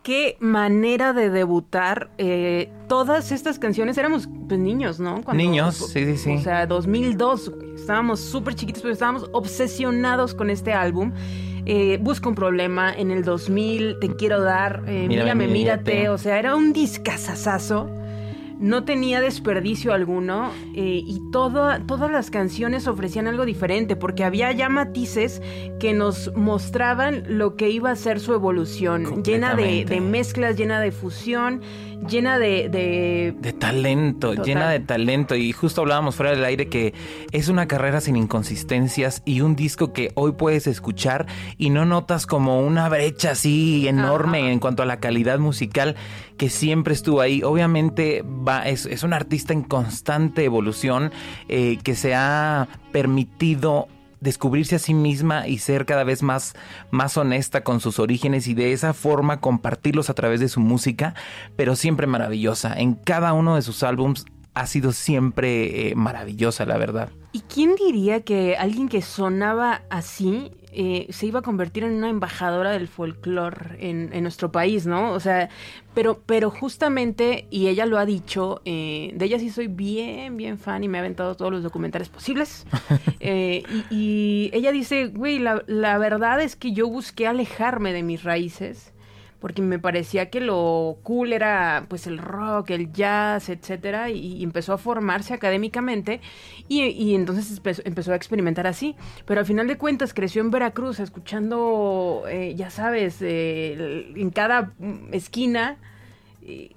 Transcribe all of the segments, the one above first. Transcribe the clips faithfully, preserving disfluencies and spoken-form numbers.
qué manera de debutar. Eh, todas estas canciones, éramos pues niños, ¿no? Cuando, niños, sí, sí, sí. O sea, dos mil dos, estábamos súper chiquitos, pero estábamos obsesionados con este álbum. Eh, Busca un problema en el dos mil, Te quiero dar, eh, Mírame, Mírame, mírate. O sea, era un discazazazo. No tenía desperdicio alguno eh, y todo, todas las canciones ofrecían algo diferente porque había ya matices que nos mostraban lo que iba a ser su evolución, llena de, de mezclas, llena de fusión, llena de... De, de talento, total. llena de talento. Y justo hablábamos fuera del aire que es una carrera sin inconsistencias y un disco que hoy puedes escuchar y no notas como una brecha así enorme Ajá. en cuanto a la calidad musical que siempre estuvo ahí. Obviamente va, es, es un artista en constante evolución eh, que se ha permitido descubrirse a sí misma y ser cada vez más, más honesta con sus orígenes y de esa forma compartirlos a través de su música, pero siempre maravillosa. En cada uno de sus álbums ha sido siempre eh, maravillosa, la verdad. ¿Y quién diría que alguien que sonaba así eh, se iba a convertir en una embajadora del folclore en, en nuestro país, ¿no? O sea, pero, pero justamente, y ella lo ha dicho, eh, de ella sí soy bien, bien fan y me ha aventado todos los documentales posibles. eh, y, y ella dice, güey, la, la verdad es que yo busqué alejarme de mis raíces porque me parecía que lo cool era pues el rock, el jazz, etcétera, y, y empezó a formarse académicamente y, y entonces empezó, empezó a experimentar así, pero al final de cuentas creció en Veracruz escuchando, eh, ya sabes, eh, en cada esquina eh,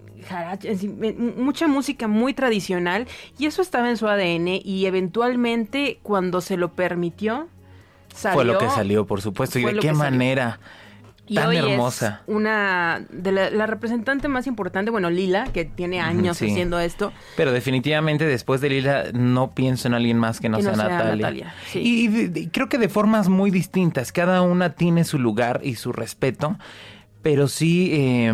mucha música muy tradicional y eso estaba en su A D N y eventualmente cuando se lo permitió salió. Fue lo que salió, por supuesto, y de qué manera... Y tan hoy hermosa. Es una de la, la representante más importante, bueno, Lila, que tiene años sí. haciendo esto. Pero definitivamente después de Lila no pienso en alguien más que no, que no sea, sea Natalia. Natalia sí. Y, y, y creo que de formas muy distintas. Cada una tiene su lugar y su respeto. Pero sí, eh,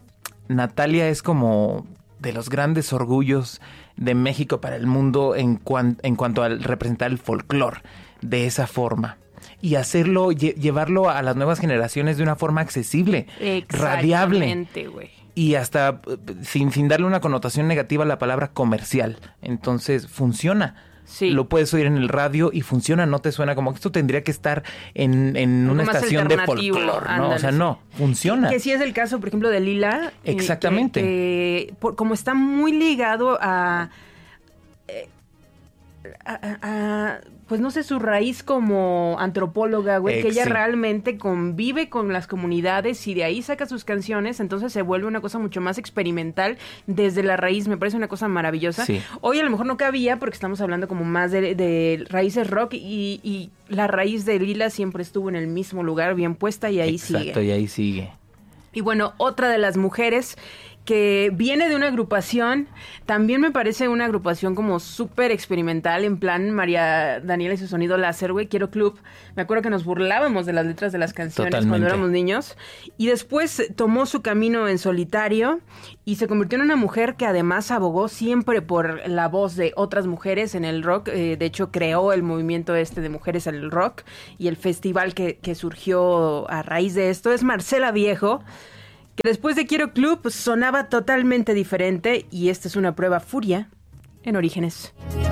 Natalia es como de los grandes orgullos de México para el mundo en, cuan, en cuanto a representar el folclore de esa forma. Y hacerlo, lle- llevarlo a las nuevas generaciones de una forma accesible, radiable. Güey. Y hasta sin, sin darle una connotación negativa a la palabra comercial. Entonces, funciona. Sí. Lo puedes oír en el radio y funciona, no te suena como que esto tendría que estar en, en una estación de folclore, ¿no? O sea, no, funciona. Que, que sí es el caso, por ejemplo, de Lila. Exactamente. Eh, que, que, por, como está muy ligado a... Eh, A, a, a, pues no sé, su raíz como antropóloga, güey, que ella sí. realmente convive con las comunidades y de ahí saca sus canciones, entonces se vuelve una cosa mucho más experimental desde la raíz, me parece una cosa maravillosa. Sí. Hoy a lo mejor no cabía porque estamos hablando como más de, de raíces rock y, y la raíz de Lila siempre estuvo en el mismo lugar, bien puesta y ahí Exacto, sigue. Exacto, y ahí sigue. Y bueno, otra de las mujeres que viene de una agrupación, también me parece una agrupación como súper experimental, en plan María Daniela y su sonido láser, güey, Quiero Club. Me acuerdo que nos burlábamos de las letras de las canciones Totalmente. Cuando éramos niños. Y después tomó su camino en solitario y se convirtió en una mujer que además abogó siempre por la voz de otras mujeres en el rock. Eh, de hecho, creó el movimiento este de mujeres en el rock y el festival que, que surgió a raíz de esto. Es Marcela Viejo, que después de Quiero Club sonaba totalmente diferente y esta es una prueba Furia en Orígenes.